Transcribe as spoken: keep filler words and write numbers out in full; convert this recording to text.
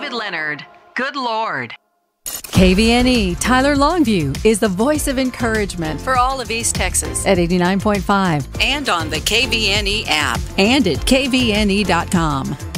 David Leonard. Good Lord. K V N E Tyler Longview is the voice of encouragement for all of East Texas at eighty-nine point five and on the K V N E app and at K V N E dot com.